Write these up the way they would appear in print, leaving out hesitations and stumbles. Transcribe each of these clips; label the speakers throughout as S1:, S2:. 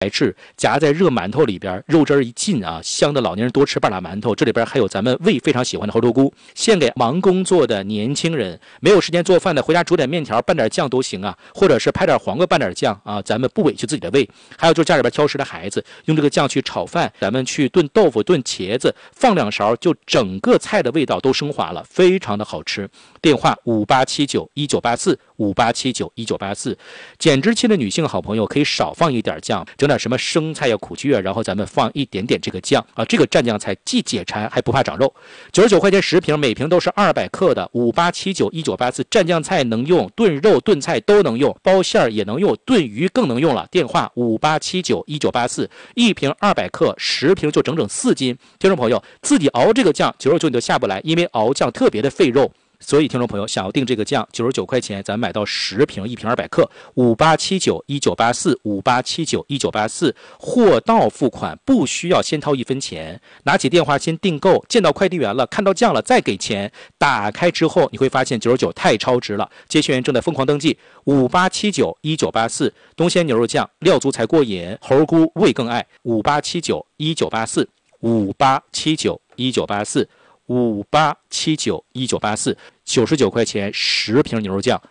S1: 白翅夹在热馒头里边，肉汁一进啊，香的老年人多吃半拉馒头。这里边还有咱们胃非常喜欢的猴头菇，献给忙工作的年轻人，没有时间做饭的，回家煮点面条拌点酱都行啊，或者是拍点黄瓜拌点酱啊，咱们不委屈自己的胃。还有就是家里边挑食的孩子，用这个酱去炒饭，咱们去炖豆腐、炖茄子，放2勺，就整个菜的味道都升华了，非常的好吃。电话58791984，58791984。减脂期的女性好朋友可以少放一点酱，整点什么生菜呀、苦菊啊，然后咱们放一点点这个酱啊，这个蘸酱菜既解馋还不怕长肉。99块钱10瓶，每瓶都是200克的，58791984。蘸酱菜能用，炖肉炖菜都能用，包馅也能用，炖鱼更能用了。电话58791984，一瓶200克，10瓶就整整4斤。听众朋友自己熬这个酱，99你都下不来，因为熬酱特别的费肉。所以听众朋友想要订这个酱，99块钱咱买到10瓶，一瓶200克，58791984，58791984，货到付款，不需要先掏1分钱，拿起电话先订购，见到快递员了，看到酱了再给钱，打开之后你会发现99太超值了。接线员正在疯狂登记，58791984，东鲜牛肉酱料足才过瘾，猴菇味更爱，58791984，58791984，58791984，99块钱10瓶牛肉酱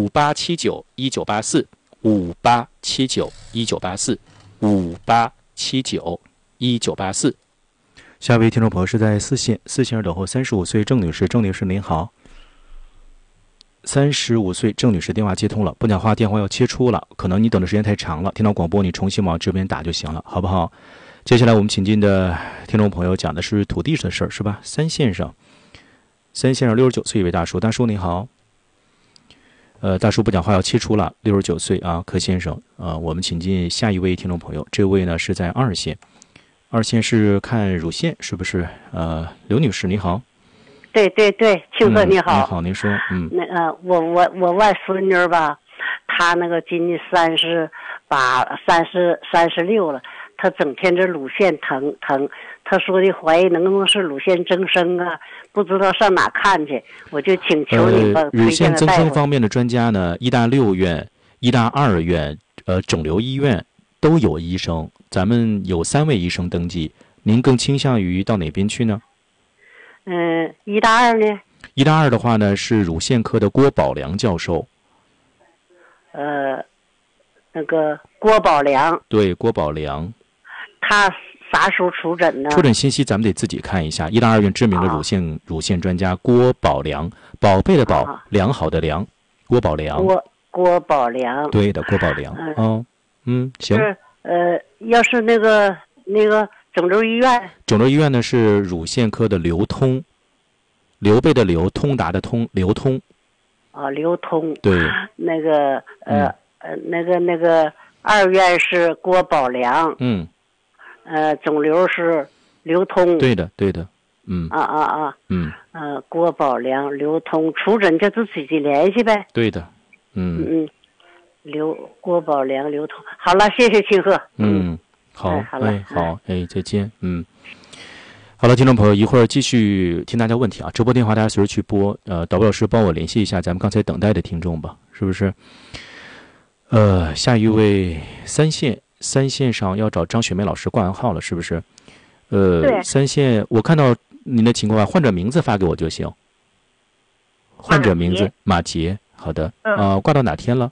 S1: ，58791984，58791984，58791984。下一位听众朋友是在四线等候35岁郑女士，郑女士您好。35岁郑女士电话接通了，不讲话电话要切出了，可能你等的时间太长了，听到广播你重新往这边打就行了，好不好？接下来我们请进的听众朋友讲的是土地的事儿，是吧？三先生69岁一位大叔，大叔你好。大叔不讲话要切出了，69岁啊，柯先生我们请进下一位听众朋友，这位呢是在2线是看乳腺是不是？刘女士你好。
S2: 对，庆哥你好。
S1: 你好，您说。
S2: 我外孙女吧，她那个今年36了，她整天这乳腺疼，她说的怀疑能不能是乳腺增生啊，不知道上哪看去，我就请求你吧。
S1: 乳腺增生方面的专家呢，医大6院、医大2院、肿瘤医院都有医生，咱们有3位医生登记，您更倾向于到哪边去呢？
S2: 医大2呢？
S1: 医大2的话呢是乳腺科的郭宝良教授。
S2: 那个郭宝良。对，
S1: 郭宝良。
S2: 他啥时候出诊呢？
S1: 出诊信息咱们得自己看一下。医大2院知名的乳腺专家郭宝良，宝贝的宝，良好的良，郭宝良。郭宝良。对的，郭宝良。行。
S2: 要是那个肿瘤医院
S1: 呢是乳腺科的刘通，刘备的刘，通达的通，刘通。
S2: 刘通。
S1: 对。
S2: 那个2院是郭宝良。肿瘤是刘通。
S1: 对的。
S2: 郭宝良、刘通出诊就自己联系呗。
S1: 对的。
S2: 郭宝良、刘通。好了，谢谢庆贺。
S1: 好，
S2: 好了，
S1: 好，再见。好了，听众朋友，一会儿继续听大家问题啊，直播电话大家随时去拨。导播老师帮我联系一下咱们刚才等待的听众吧，是不是？下一位三线上要找张雪梅老师挂完号了，是不是？
S2: 对。
S1: 三线，我看到您的情况，患者名字发给我就行。患者名字马杰，好的。挂到哪天了？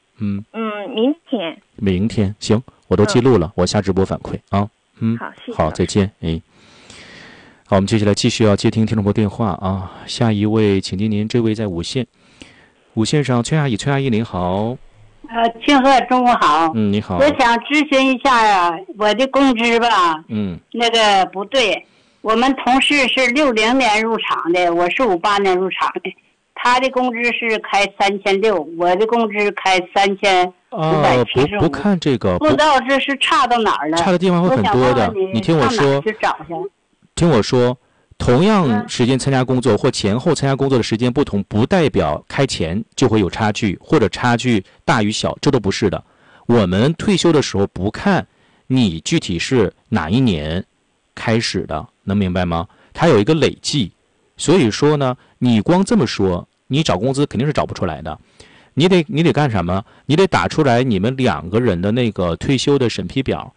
S1: 明天，行，我都记录了，我下直播反馈啊。
S2: 好，谢谢。
S1: 好，再见。好，我们接下来继续要接听听众朋友电话啊。下一位，请听您，这位在5线上，崔阿姨您好。
S3: 庆贺中午好。
S1: 你好。
S3: 我想咨询一下呀，我的工资吧。那个不对，我们同事是60年入场的，我是58年入场的，他的工资是开3600，我的工资开3575。
S1: 不看这个，
S3: 不知道这是差到哪儿了。
S1: 差的地方会很多的。你听我说。听我说，同样时间参加工作或前后参加工作的时间不同，不代表开钱就会有差距，或者差距大与小，这都不是的。我们退休的时候不看你具体是哪一年开始的，能明白吗？它有一个累计，所以说呢，你光这么说，你找工资肯定是找不出来的。 你得干什么？你得打出来你们2个人的那个退休的审批表，